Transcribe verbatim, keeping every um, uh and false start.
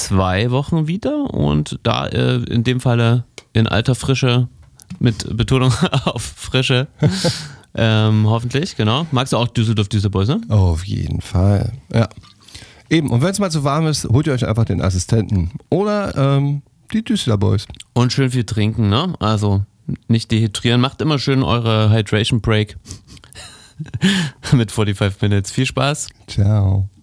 zwei Wochen wieder und da äh, in dem Falle in alter Frische mit Betonung auf Frische. ähm, hoffentlich, genau. Magst du auch Düsseldorf-Düsseldorf, ne? Oh, auf jeden Fall, ja. Eben, und wenn es mal zu warm ist, holt ihr euch einfach den Assistenten oder ähm, die Düsseldorf Boys. Und schön viel trinken, ne? Also nicht dehydrieren. Macht immer schön eure Hydration Break mit fünfundvierzig Minutes. Viel Spaß. Ciao.